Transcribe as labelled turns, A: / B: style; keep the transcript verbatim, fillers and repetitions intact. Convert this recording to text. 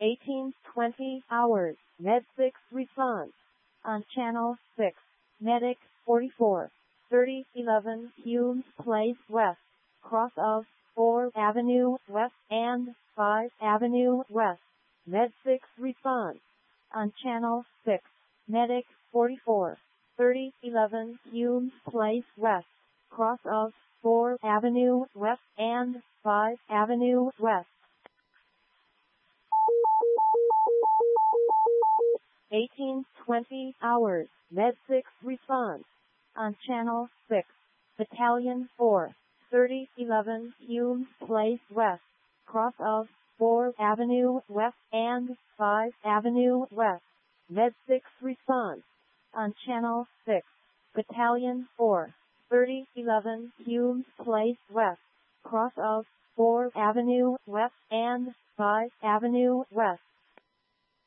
A: eighteen twenty hours, Med six response. On Channel six, Medic forty-four, thirty eleven Humes Place West, cross of fourth Avenue West and fifth Avenue West. Med six response. On Channel six, Medic forty-four, thirty eleven Humes Place West, cross of fourth Avenue West and fifth Avenue West. eighteen twenty hours, Med six response. On Channel six, Battalion four, thirty eleven Humes Place West, cross of fourth Avenue West and fifth Avenue West. Med six response. On Channel six, Battalion four, thirty eleven Humes Place West, cross of fourth Avenue West and fifth Avenue West.